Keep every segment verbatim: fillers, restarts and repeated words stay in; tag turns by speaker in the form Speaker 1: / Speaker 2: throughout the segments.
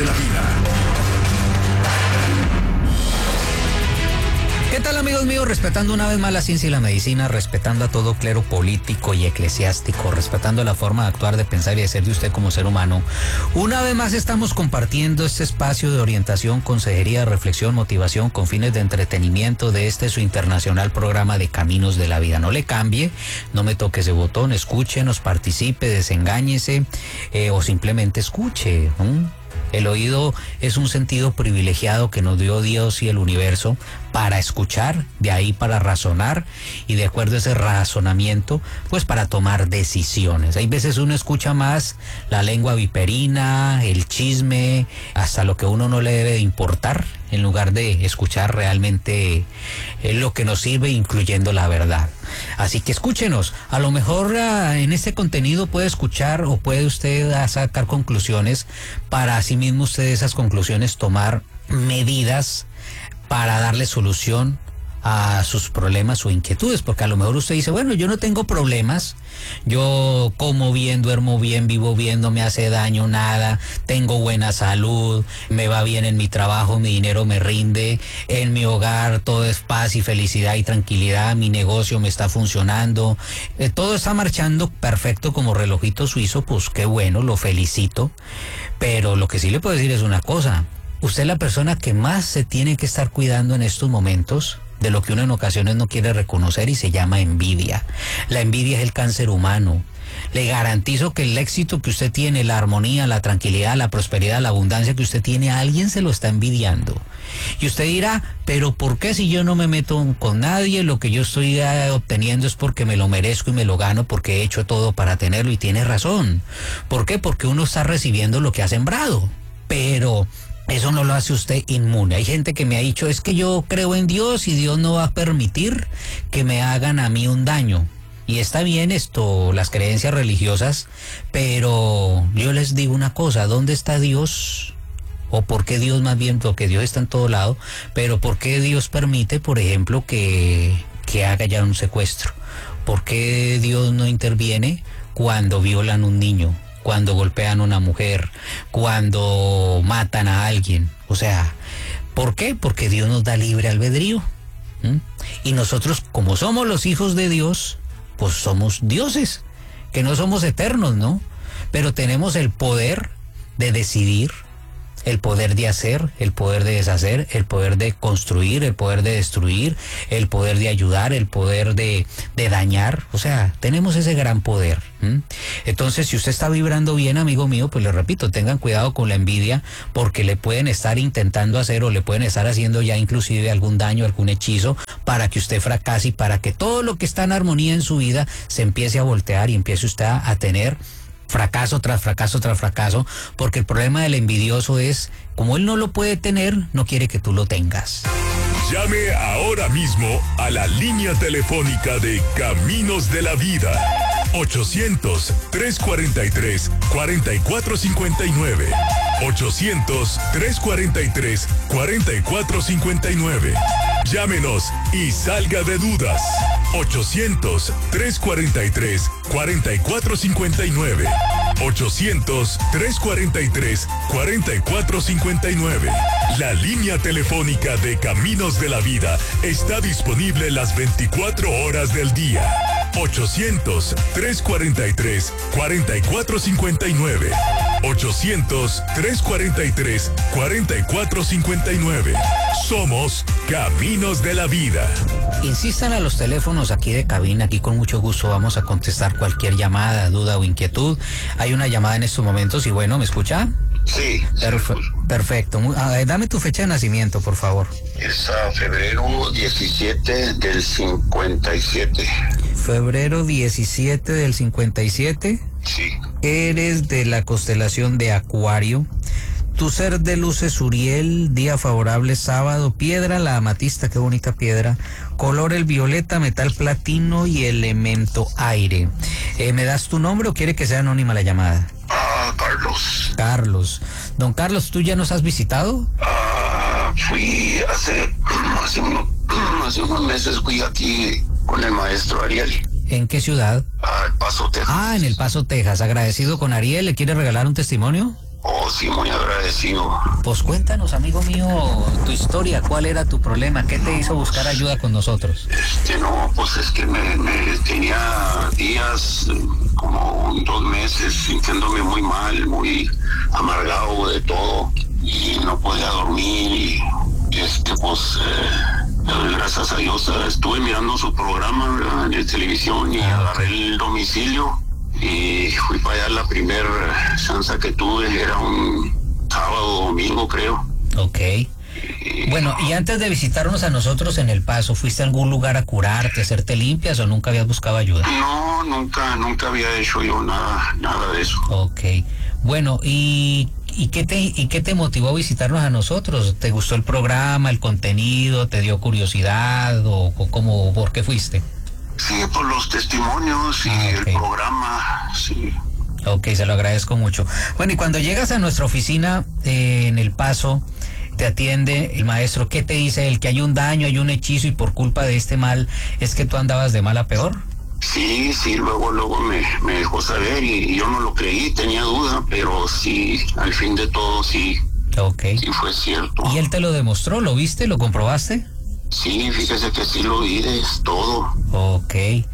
Speaker 1: de la Vida.
Speaker 2: ¿Qué tal, amigos míos? Respetando una vez más la ciencia y la medicina, respetando a todo clero político y eclesiástico, respetando la forma de actuar, de pensar y de ser de usted como ser humano. Una vez más estamos compartiendo este espacio de orientación, consejería, reflexión, motivación con fines de entretenimiento de este su internacional programa de Caminos de la Vida. No le cambie, no me toque ese botón, escúchenos, participe, desengáñese eh, o simplemente escuche, ¿no? El oído es un sentido privilegiado que nos dio Dios y el universo para escuchar, de ahí para razonar y de acuerdo a ese razonamiento, pues para tomar decisiones. Hay veces uno escucha más la lengua viperina, el chisme, hasta lo que uno no le debe de importar, en lugar de escuchar realmente lo que nos sirve, incluyendo la verdad. Así que escúchenos, a lo mejor uh, en este contenido puede escuchar o puede usted uh, sacar conclusiones para así mismo usted esas conclusiones tomar medidas para darle solución a sus problemas o inquietudes, porque a lo mejor usted dice, bueno, yo no tengo problemas, yo como bien, duermo bien, vivo bien, no me hace daño nada, tengo buena salud, me va bien en mi trabajo, mi dinero me rinde, en mi hogar todo es paz y felicidad y tranquilidad, mi negocio me está funcionando, eh, todo está marchando perfecto como relojito suizo, pues qué bueno, lo felicito, pero lo que sí le puedo decir es una cosa, usted es la persona que más se tiene que estar cuidando en estos momentos de lo que uno en ocasiones no quiere reconocer y se llama envidia. La envidia es el cáncer humano. Le garantizo que el éxito que usted tiene, la armonía, la tranquilidad, la prosperidad, la abundancia que usted tiene, a alguien se lo está envidiando. Y usted dirá, pero ¿por qué si yo no me meto con nadie? Lo que yo estoy obteniendo es porque me lo merezco y me lo gano porque he hecho todo para tenerlo, y tiene razón. ¿Por qué? Porque uno está recibiendo lo que ha sembrado. Pero eso no lo hace usted inmune. Hay gente que me ha dicho, es que yo creo en Dios y Dios no va a permitir que me hagan a mí un daño. Y está bien esto, las creencias religiosas, pero yo les digo una cosa, ¿dónde está Dios? O por qué Dios, más bien, porque Dios está en todo lado, pero ¿por qué Dios permite, por ejemplo, que, que haga ya un secuestro? ¿Por qué Dios no interviene cuando violan un niño? Cuando golpean a una mujer, cuando matan a alguien? O sea, ¿por qué? Porque Dios nos da libre albedrío. ¿Mm? Y nosotros, como somos los hijos de Dios, pues somos dioses, que no somos eternos, ¿no? Pero tenemos el poder de decidir, el poder de hacer, el poder de deshacer, el poder de construir, el poder de destruir, el poder de ayudar, el poder de, de dañar. O sea, tenemos ese gran poder. ¿Mm? Entonces, si usted está vibrando bien, amigo mío, pues le repito, tengan cuidado con la envidia, porque le pueden estar intentando hacer o le pueden estar haciendo ya inclusive algún daño, algún hechizo, para que usted fracase y para que todo lo que está en armonía en su vida se empiece a voltear y empiece usted a, a tener fracaso tras fracaso tras fracaso, porque el problema del envidioso es, como él no lo puede tener, no quiere que tú lo tengas.
Speaker 1: Llame ahora mismo a la línea telefónica de Caminos de la Vida. ochocientos, trescientos cuarenta y tres, cuarenta y cuatro cincuenta y nueve. ochocientos, trescientos cuarenta y tres, cuarenta y cuatro cincuenta y nueve. Llámenos y salga de dudas. ochocientos, trescientos cuarenta y tres, cuarenta y cuatro cincuenta y nueve. ochocientos, trescientos cuarenta y tres, cuarenta y cuatro cincuenta y nueve. La línea telefónica de Caminos de la Vida está disponible las veinticuatro horas del día. ochocientos, trescientos cuarenta y tres, cuarenta y cuatro cincuenta y nueve. ochocientos, trescientos cuarenta y tres, cuarenta y cuatro cincuenta y nueve. Somos Caminos de la Vida.
Speaker 2: Insistan a los teléfonos aquí de cabina, aquí con mucho gusto vamos a contestar cualquier llamada, duda o inquietud. Hay una llamada en estos momentos y bueno, ¿me escucha?
Speaker 3: Sí.
Speaker 2: Perfe perfecto. Ah, dame tu fecha de nacimiento, por favor.
Speaker 3: Es a febrero diecisiete del cincuenta y siete.
Speaker 2: Febrero diecisiete del cincuenta y siete.
Speaker 3: Sí.
Speaker 2: Eres de la constelación de Acuario. Tu ser de luz es Uriel, día favorable sábado, piedra la amatista, qué bonita piedra, color el violeta, metal platino y elemento aire. Eh, ¿Me das tu nombre o quiere que sea anónima la llamada?
Speaker 3: Ah, Carlos.
Speaker 2: Carlos. Don Carlos, ¿tú ya nos has visitado?
Speaker 3: Ah, fui hace, hace, uno, hace unos meses, fui aquí con el maestro Ariel.
Speaker 2: ¿En qué ciudad?
Speaker 3: Ah, El Paso, Texas.
Speaker 2: Ah, en El Paso, Texas. Agradecido con Ariel, ¿le quiere regalar un testimonio?
Speaker 3: Oh, Oh, sí, muy agradecido.
Speaker 2: Pues cuéntanos, amigo mío, tu historia, ¿cuál era tu problema? ¿Qué te hizo buscar ayuda con nosotros?
Speaker 3: Este, no, pues es que me, me tenía días, como dos meses, sintiéndome muy mal, muy amargado de todo, y no podía dormir, y este, pues, eh, gracias a Dios, estuve mirando su programa, ¿verdad?, en la televisión, y
Speaker 2: Ah,
Speaker 3: agarré
Speaker 2: okay.
Speaker 3: el domicilio, y fui para allá. La primera chance que tuve era un sábado, domingo, creo.
Speaker 2: Ok. Bueno, y antes de visitarnos a nosotros en El Paso, ¿fuiste a algún lugar a curarte, a hacerte limpias o nunca habías buscado ayuda?
Speaker 3: No, nunca, nunca había hecho yo nada, nada de eso.
Speaker 2: Ok. Bueno, ¿y, y, qué te, ¿y qué te motivó a visitarnos a nosotros? ¿Te gustó el programa, el contenido, te dio curiosidad o, o cómo, por qué fuiste?
Speaker 3: Sí, por los testimonios y
Speaker 2: Ah, ok.
Speaker 3: el programa, sí.
Speaker 2: Ok, se lo agradezco mucho. Bueno, y cuando llegas a nuestra oficina eh, en El Paso, te atiende el maestro, ¿qué te dice él? Que hay un daño, hay un hechizo y por culpa de este mal es que tú andabas de mal a peor.
Speaker 3: Sí, sí, luego, luego me, me dejó saber, y, y yo no lo creí, tenía duda, pero sí, al fin de todo sí,
Speaker 2: Ok.
Speaker 3: sí fue cierto.
Speaker 2: ¿Y él te lo demostró? ¿Lo viste? ¿Lo comprobaste?
Speaker 3: Sí, fíjese que sí lo vi, es todo.
Speaker 2: Ok. Y,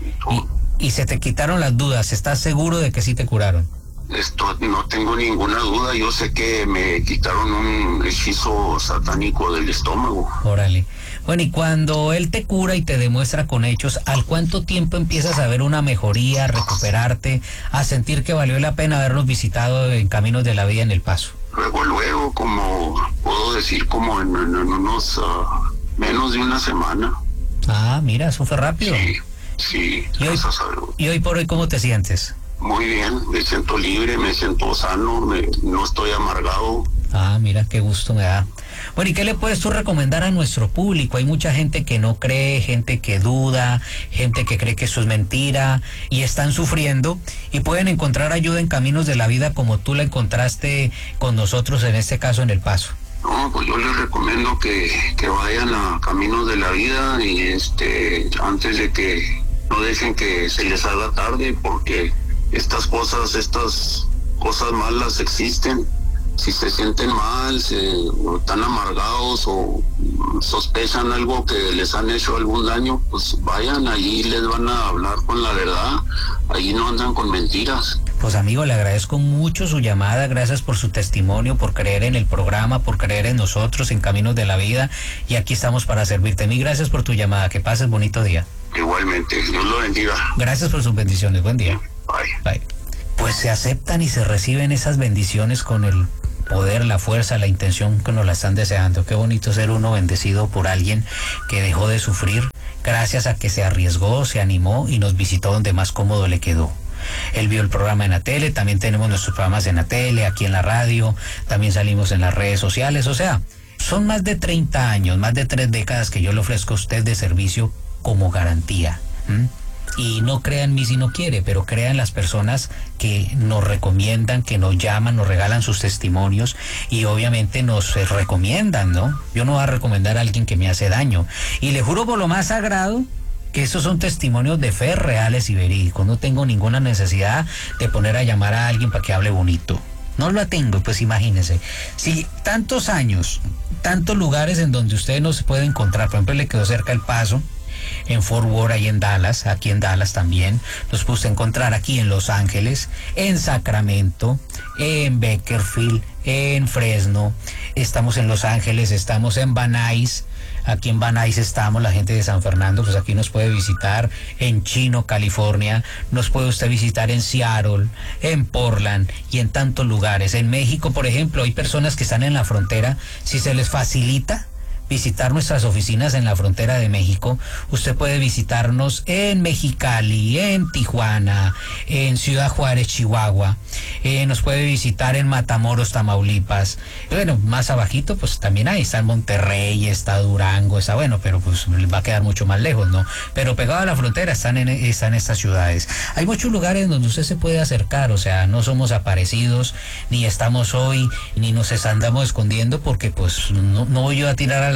Speaker 2: y se te quitaron las dudas. ¿Estás seguro de que sí te curaron?
Speaker 3: Esto no tengo ninguna duda, yo sé que me quitaron un hechizo satánico del estómago.
Speaker 2: Órale. Bueno, y cuando él te cura y te demuestra con hechos, ¿al cuánto tiempo empiezas a ver una mejoría, a recuperarte, a sentir que valió la pena habernos visitado en Caminos de la Vida en El Paso?
Speaker 3: Luego, luego, como puedo decir, como en, en- en unos uh, menos de una semana.
Speaker 2: Ah, mira, eso fue rápido.
Speaker 3: Sí, sí,
Speaker 2: ¿Y hoy,
Speaker 3: gracias a Dios.
Speaker 2: y hoy por hoy cómo te sientes?
Speaker 3: Muy bien, me siento libre, me siento sano, me- no estoy amargado.
Speaker 2: Ah, mira, qué gusto me da. Bueno, ¿y qué le puedes tú recomendar a nuestro público? Hay mucha gente que no cree, gente que duda, gente que cree que eso es mentira y están sufriendo y pueden encontrar ayuda en Caminos de la Vida como tú la encontraste con nosotros, en este caso en El Paso.
Speaker 3: No, pues yo les recomiendo que, que vayan a Caminos de la Vida, y este, antes de que no dejen que se les haga tarde, porque estas cosas, estas cosas malas existen. Si se sienten mal, se, o están amargados o sospechan algo que les han hecho algún daño, pues vayan, allí les van a hablar con la verdad, allí no andan con mentiras.
Speaker 2: Pues amigo, le agradezco mucho su llamada, gracias por su testimonio, por creer en el programa, por creer en nosotros, en Caminos de la Vida, y aquí estamos para servirte. Mil gracias por tu llamada, que pases bonito día.
Speaker 3: Igualmente, Dios lo bendiga.
Speaker 2: Gracias por sus bendiciones, buen día.
Speaker 3: Bye.
Speaker 2: Bye. Pues se aceptan y se reciben esas bendiciones con el poder, la fuerza, la intención que nos la están deseando. Qué bonito ser uno bendecido por alguien que dejó de sufrir gracias a que se arriesgó, se animó y nos visitó donde más cómodo le quedó. Él vio el programa en la tele, también tenemos nuestros programas en la tele, aquí en la radio, también salimos en las redes sociales, o sea, son más de treinta años, más de tres décadas que yo le ofrezco a usted de servicio como garantía. ¿Mm? Y no crea en mí si no quiere, pero crea en las personas que nos recomiendan, que nos llaman, nos regalan sus testimonios y obviamente nos eh, recomiendan, ¿no? Yo no voy a recomendar a alguien que me hace daño. Y le juro por lo más sagrado que estos son testimonios de fe reales y verídicos. No tengo ninguna necesidad de poner a llamar a alguien para que hable bonito. No la tengo, pues imagínense. Si tantos años, tantos lugares en donde ustedes no se pueden encontrar, por ejemplo, le quedó cerca El Paso, en Fort Worth, ahí en Dallas, aquí en Dallas también, los puse a encontrar aquí en Los Ángeles, en Sacramento, en Bakersfield, en Fresno, estamos en Los Ángeles, estamos en Van Nuys, aquí en Van Nuys estamos, la gente de San Fernando, pues aquí nos puede visitar, en Chino, California, nos puede usted visitar en Seattle, en Portland y en tantos lugares. En México, por ejemplo, hay personas que están en la frontera, si se les facilita visitar nuestras oficinas en la frontera de México, usted puede visitarnos en Mexicali, en Tijuana, en Ciudad Juárez, Chihuahua, eh, nos puede visitar en Matamoros, Tamaulipas, bueno, más abajito pues también hay, está en Monterrey, está Durango, está bueno, pero pues va a quedar mucho más lejos, ¿no? Pero pegado a la frontera están en, están estas ciudades. Hay muchos lugares donde usted se puede acercar, o sea, no somos aparecidos, ni estamos hoy, ni nos andamos escondiendo, porque pues no, no voy yo a tirar a la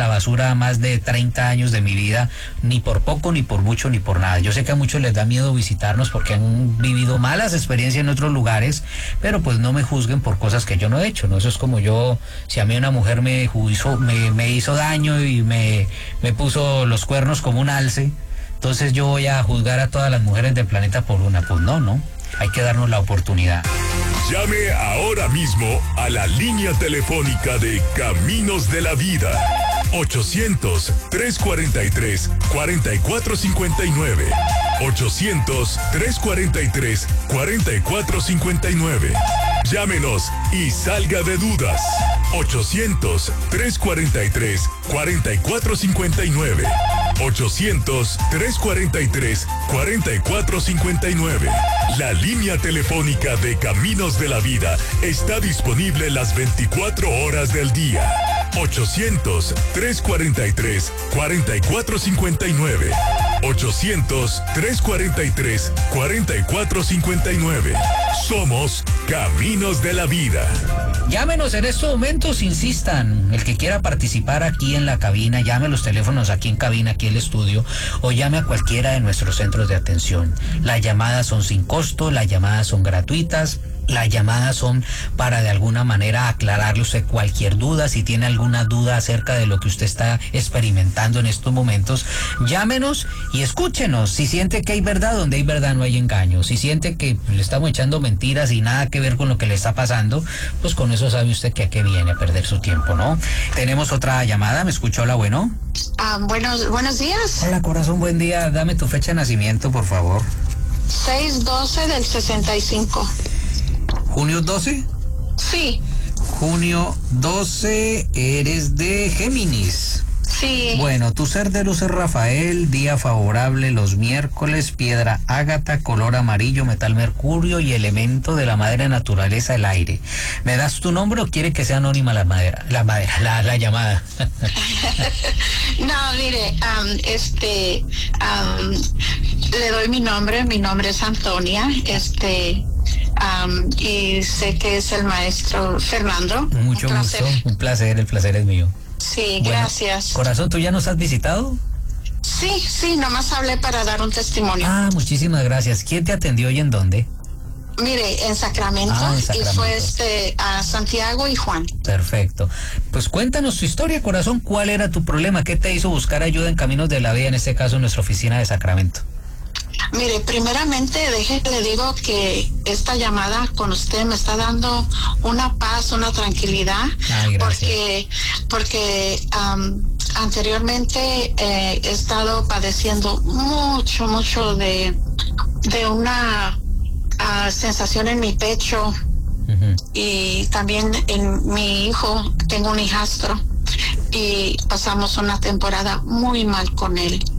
Speaker 2: la basura más de treinta años de mi vida, ni por poco, ni por mucho, ni por nada. Yo sé que a muchos les da miedo visitarnos porque han vivido malas experiencias en otros lugares, pero pues no me juzguen por cosas que yo no he hecho, ¿no? Eso es como yo, si a mí una mujer me hizo, me, me hizo daño y me, me puso los cuernos como un alce, entonces yo voy a juzgar a todas las mujeres del planeta por una. Pues no, no. Hay que darnos la oportunidad.
Speaker 1: Llame ahora mismo a la línea telefónica de Caminos de la Vida. ochocientos, tres cuarenta y tres, cuarenta y cuatro cincuenta y nueve. ochocientos, tres cuarenta y tres, cuarenta y cuatro cincuenta y nueve. Llámenos y salga de dudas. ochocientos, tres cuarenta y tres, cuarenta y cuatro cincuenta y nueve. ochocientos, tres cuarenta y tres, cuarenta y cuatro cincuenta y nueve. La línea telefónica de Caminos de la Vida está disponible las veinticuatro horas del día. ochocientos, tres cuarenta y tres, cuarenta y cuatro cincuenta y nueve. ochocientos, tres cuarenta y tres, cuarenta y cuatro cincuenta y nueve. Somos Caminos de la Vida.
Speaker 2: Llámenos en estos momentos, insistan. El que quiera participar aquí en la cabina, llame a los teléfonos aquí en cabina, aquí en el estudio, o llame a cualquiera de nuestros centros de atención. Las llamadas son sin costo, las llamadas son gratuitas. Las llamadas son para de alguna manera aclararle usted cualquier duda. Si tiene alguna duda acerca de lo que usted está experimentando en estos momentos, llámenos y escúchenos. Si siente que hay verdad, donde hay verdad no hay engaño. Si siente que le estamos echando mentiras y nada que ver con lo que le está pasando, pues con eso sabe usted que a qué viene a perder su tiempo, ¿no? Tenemos otra llamada, ¿me escuchó? Hola, bueno.
Speaker 4: Ah, buenos, buenos días.
Speaker 2: Hola, corazón, buen día. Dame tu fecha de nacimiento, por favor.
Speaker 4: seis doce del sesenta y cinco.
Speaker 2: ¿Junio doce?
Speaker 4: Sí.
Speaker 2: Junio doce, eres de Géminis.
Speaker 4: Sí.
Speaker 2: Bueno, tu ser de luz es Rafael, día favorable los miércoles, piedra ágata, color amarillo, metal mercurio y elemento de la madre naturaleza, el aire. ¿Me das tu nombre o quiere que sea anónima la madera, la madera, la, la llamada?
Speaker 4: No, mire, um, este, um, le doy mi nombre, mi nombre es Antonia, este... Um, y sé que es el maestro Fernando.
Speaker 2: Mucho
Speaker 4: un
Speaker 2: gusto, un placer, el placer es mío.
Speaker 4: Sí,
Speaker 2: bueno,
Speaker 4: gracias.
Speaker 2: Corazón, ¿tú ya nos has visitado?
Speaker 4: Sí, sí, nomás hablé para dar un testimonio.
Speaker 2: Ah, muchísimas gracias. ¿Quién te atendió y en dónde?
Speaker 4: Mire, en Sacramento,
Speaker 2: ah, en Sacramento.
Speaker 4: Y fue este a Santiago y Juan.
Speaker 2: Perfecto. Pues cuéntanos tu historia, corazón. ¿Cuál era tu problema? ¿Qué te hizo buscar ayuda en Caminos de la Vida, en este caso en nuestra oficina de Sacramento?
Speaker 4: Mire, primeramente, deje que le digo que esta llamada con usted me está dando una paz, una tranquilidad.
Speaker 2: Ay,
Speaker 4: porque porque um, anteriormente eh, he estado padeciendo mucho, mucho de, de una uh, sensación en mi pecho. Uh-huh. Y también en mi hijo, tengo un hijastro, y pasamos una temporada muy mal con él.